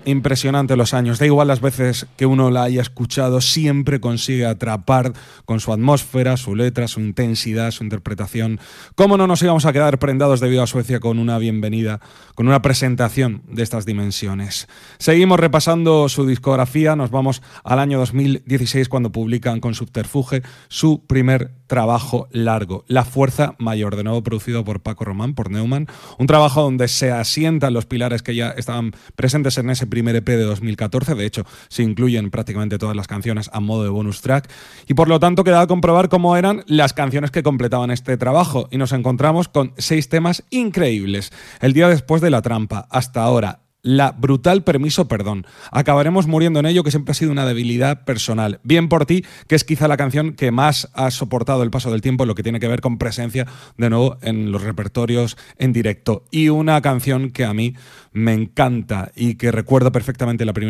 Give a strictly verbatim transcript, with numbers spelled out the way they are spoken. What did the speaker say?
impresionante los años. Da igual las veces que uno la haya escuchado, siempre consigue atrapar con su atmósfera, su letra, su intensidad, su interpretación. ¿Cómo no nos íbamos a quedar prendados de Viva Suecia con una bienvenida, con una presentación de estas dimensiones? Seguimos repasando su discografía, nos vamos al año dos mil dieciséis cuando publican con Subterfuge su primer trabajo largo, La Fuerza Mayor, de nuevo producido por Paco Román, por Neumann, un trabajo donde se asientan los pilares que ya estaban presentes en ese primer E P de dos mil catorce, de hecho se incluyen prácticamente todas las canciones a modo de bonus track, y por lo tanto queda a comprobar cómo eran las canciones que completaban este trabajo, y nos encontramos con seis temas increíbles: El día después de la trampa, Hasta ahora, La brutal Permiso Perdón, Acabaremos muriendo en ello, que siempre ha sido una debilidad personal, Bien por ti, que es quizá la canción que más ha soportado el paso del tiempo en lo que tiene que ver con presencia de nuevo en los repertorios en directo, y una canción que a mí me encanta y que recuerdo perfectamente la primera